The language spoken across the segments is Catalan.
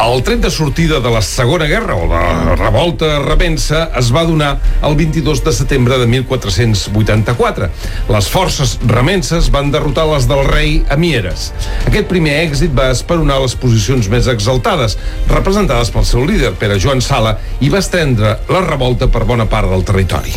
El tret de sortida de la Segona Guerra, o la revolta remença, es va donar el 22 de setembre de 1484. Les forces remenses van derrotar les del rei a Mieres. Aquest primer èxit va esperonar les posicions més exaltades, representades pel seu líder, Pere Joan Sala, i va estendre la revolta per bona part del territori.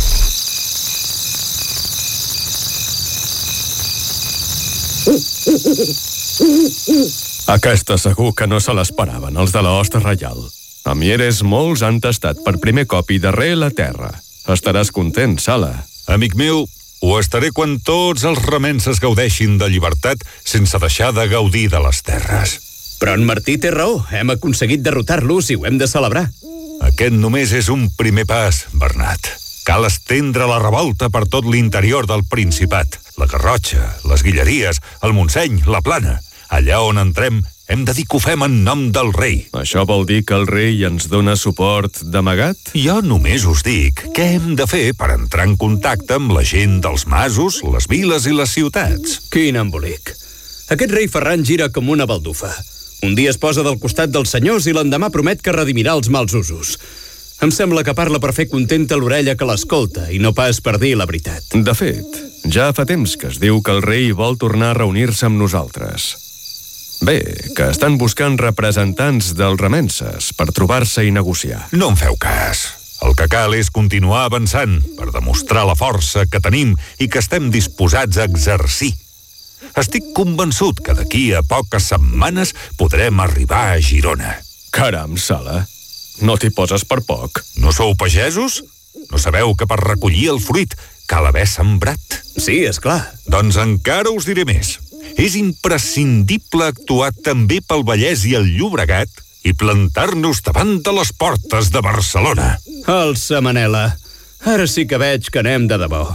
Aquesta segur que no se l'esperaven, els de la hoste reial. A Mieres molts han tastat per primer cop i darrer la terra. Estaràs content, Sala. Amic meu, ho estaré quan tots els remenses gaudeixin de llibertat sense deixar de gaudir de les terres. Però en Martí té raó. Hem aconseguit derrotar-los i ho hem de celebrar. Aquest només és un primer pas, Bernat. Cal estendre la revolta per tot l'interior del Principat. La Garrotxa, les Guilleries, el Montseny, la Plana. Allà on entrem, hem de dir que ho fem en nom del rei. Això vol dir que el rei ens dona suport d'amagat? Jo només us dic què hem de fer per entrar en contacte amb la gent dels masos, les viles i les ciutats. Quin embolic. Aquest rei Ferran gira com una baldufa. Un dia es posa del costat dels senyors i l'endemà promet que redimirà els mals usos. Em sembla que parla per fer contenta l'orella que l'escolta i no pas per dir la veritat. De fet, ja fa temps que es diu que el rei vol tornar a reunir-se amb nosaltres. Bé, que estan buscant representants dels remenses per trobar-se i negociar. No en feu cas. El que cal és continuar avançant per demostrar la força que tenim i que estem disposats a exercir. Estic convençut que d'aquí a poques setmanes podrem arribar a Girona. Caram, Sala, no t'hi poses per poc. No sou pagesos? No sabeu que per recollir el fruit cal haver sembrat? Sí, és clar. Doncs encara us diré més. És imprescindible actuar també pel Vallès i el Llobregat i plantar-nos davant de les portes de Barcelona. Alça, Manela. Ara sí que veig que anem de debò.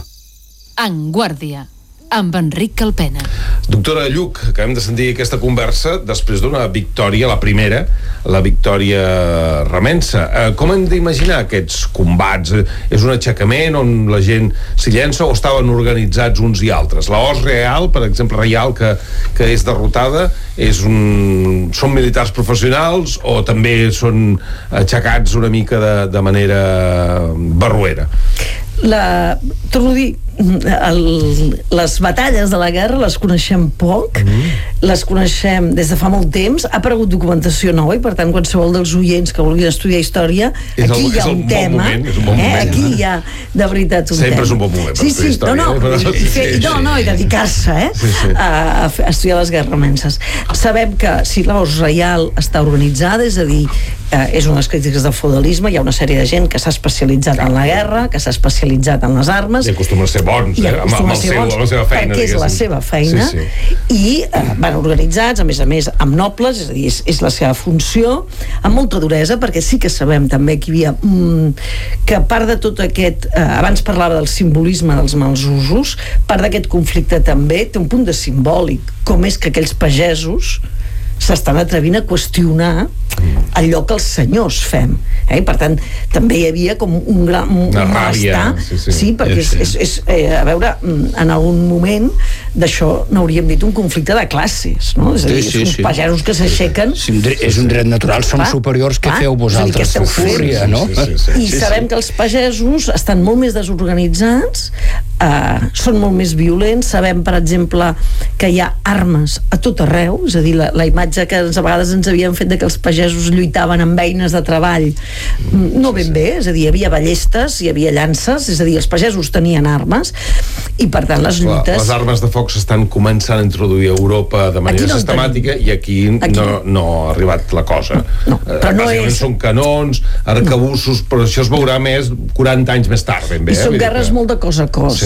En Guàrdia, amb Enric Calpena. Doctora Lluc, acabem de sentir aquesta conversa després d'una victòria, la primera, la victòria remensa. Com hem d'imaginar aquests combats? És un aixecament on la gent s'hi llença o estaven organitzats uns i altres? La host real, per exemple, reial, que és derrotada, són militars professionals o també són aixecats una mica de manera barroera? Torno a dir, les batalles de la guerra les coneixem poc, les coneixem des de fa molt temps. Ha aparegut documentació nova i per tant qualsevol dels oients que vulguin estudiar història, aquí hi ha un tema, aquí hi ha de veritat un tema. Sempre és un bon moment per estudiar història. I dedicar-se a estudiar les guerres remenses. Sabem que si la host reial està organitzada, és a dir, és una de les crítiques del feudalisme, hi ha una sèrie de gent que s'ha especialitzat en la guerra, que s'ha especialitzat en les armes i acostuma a ser bons, amb la seva feina, perquè és la seva feina, i van organitzats, a més, amb nobles, és a dir, és la seva funció, amb molta duresa, perquè sí que sabem també que hi havia que part de tot aquest, abans parlava del simbolisme dels mals usos, part d'aquest conflicte també té un punt de simbòlic, com és que aquells pagesos s'estan atrevint a qüestionar allò que els senyors fem, i per tant també hi havia com un malestar, perquè a veure, en algun moment d'això n'hauríem dit un conflicte de classes, no? És a dir, uns pagesos que s'aixequen, és un dret natural, som superiors, què feu vosaltres? Fúria, no? I sabem que els pagesos estan molt més desorganitzats, són molt més violents. Sabem, per exemple, que hi ha armes a tot arreu, és a dir, la imatge que a vegades ens havien fet de que els pagesos lluitaven amb eines de treball, no ben bé, és a dir, hi havia ballestes, hi havia llances, és a dir, els pagesos tenien armes, i per tant les lluites... Les armes de foc s'estan començant a introduir a Europa de manera sistemàtica i aquí no ha arribat la cosa. Però no és... Són canons, arcabussos, però això es veurà més 40 anys més tard, ben bé. I són guerres molt de cos a cos.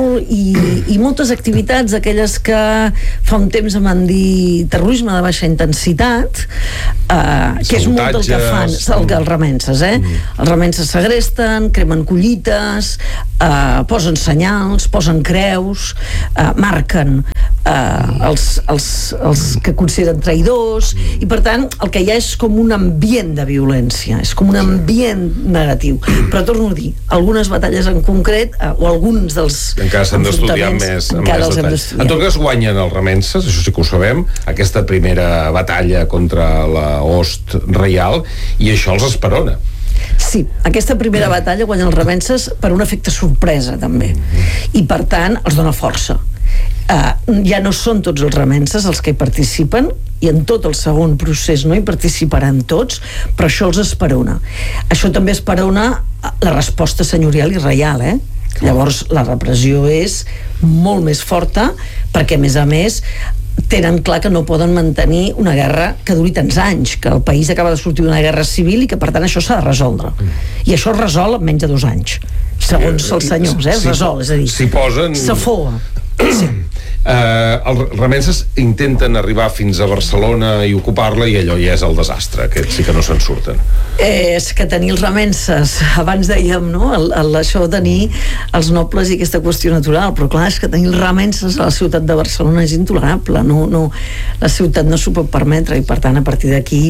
I moltes activitats, aquelles que fa un temps em van dir terrorisme de baixa intensitat, que és molt el que fan els remenses, els remenses segresten, cremen collites, posen senyals, posen creus, marquen els que consideren traïdors, i per tant el que hi ha és com un ambient de violència, és com un ambient negatiu. Però torno a dir, algunes batalles en concret, o alguns dels encara s'han d'estudiar més detall. En tot cas guanyen els remenses, això sí que ho sabem, aquesta primera batalla contra la host reial, i això els esperona. Sí, aquesta primera batalla guanyen els remenses per un efecte sorpresa també, i per tant els dona força. Ja no són tots els remenses els que hi participen, i en tot el segon procés no hi participaran tots, però això els esperona. Això també esperona la resposta senyorial i reial, Llavors la repressió és molt més forta, perquè a més tenen clar que no poden mantenir una guerra que duri tants anys, que el país acaba de sortir d'una guerra civil i que per tant això s'ha de resoldre, i això es resol en menys de 2 anys segons els senyors, es resol, és a dir, s'afoga. Sí. Els remenses intenten arribar fins a Barcelona i ocupar-la, i allò ja és el desastre, aquests sí que no se'n surten. És que tenir els remenses, abans dèiem, no? Això de tenir els nobles i aquesta qüestió natural, però clar, és que tenir els remenses a la ciutat de Barcelona és intolerable, no, la ciutat no s'ho pot permetre, i per tant a partir d'aquí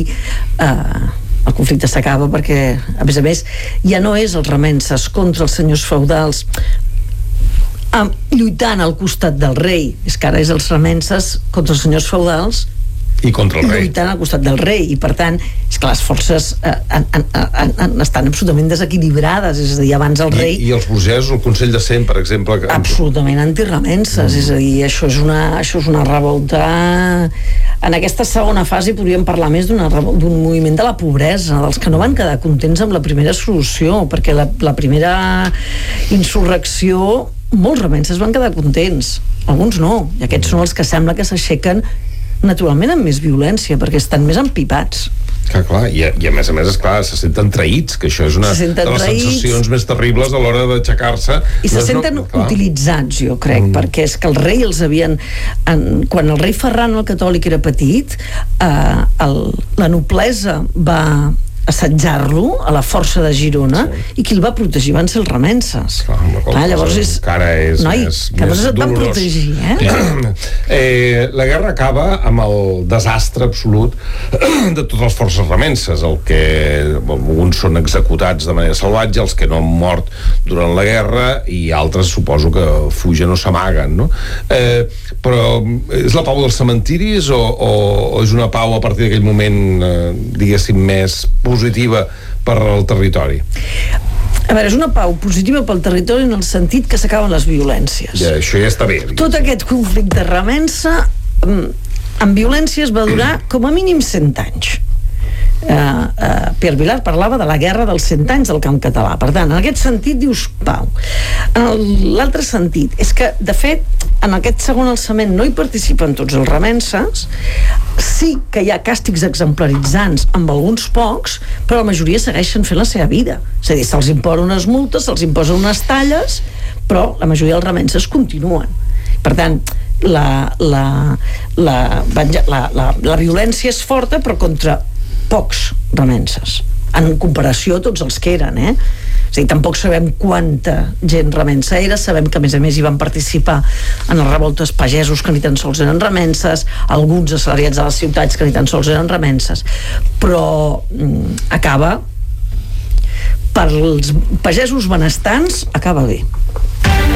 el conflicte s'acaba, perquè a més ja no és els remenses contra els senyors feudals lluitant al costat del rei, és que ara és els remenses contra els senyors feudals i contra el rei, lluitant al costat del rei, i per tant és que les forces estan absolutament desequilibrades, és a dir, abans el rei i els burgesos, el Consell de Cent, per exemple, absolutament antiremenses, és a dir, això és una revolta. En aquesta segona fase podríem parlar més d'un moviment de la pobresa, dels que no van quedar contents amb la primera solució, perquè la primera insurrecció molts remenses van quedar contents, alguns no, i aquests són els que sembla que s'aixequen naturalment amb més violència, perquè estan més empipats. Clar, i a més, esclar, se senten traïts, que això és una de les sensacions més terribles a l'hora d'aixecar-se. I se senten utilitzats, jo crec, perquè és que el rei els havien... Quan el rei Ferran el Catòlic era petit, la noblesa va assetjar-lo a la força de Girona, i qui el va protegir van ser els remenses. Llavors és... Noi, que no et van protegir, La guerra acaba amb el desastre absolut de totes les forces remenses, el que alguns són executats de manera salvatge, els que no han mort durant la guerra, i altres suposo que fugen o s'amaguen, no? Però és la pau dels cementiris o és una pau a partir d'aquell moment, diguéssim, més positiva per al territori? A veure, és una pau positiva pel territori en el sentit que s'acaben les violències. Ja, això ja està bé. Tot aquest conflicte remensa amb violències va durar com a mínim 100 anys. Pierre Vilar parlava de la guerra dels 100 anys del camp català. Per tant, en aquest sentit dius pau. En l'altre sentit és que, de fet, en aquest segon alçament no hi participen tots els remenses, sí que hi ha càstigs exemplaritzants amb alguns pocs, però la majoria segueixen fent la seva vida. És a dir, se'ls imposa unes multes, se'ls imposa unes talles, però la majoria dels remenses continuen. Per tant, la violència és forta, però contra pocs remenses en comparació a tots els que eren, És a dir, tampoc sabem quanta gent remensa era, sabem que a més hi van participar en les revoltes pagesos que ni tan sols eren remenses, alguns assalariats de les ciutats que ni tan sols eren remenses, però acaba per als pagesos benestants, acaba bé.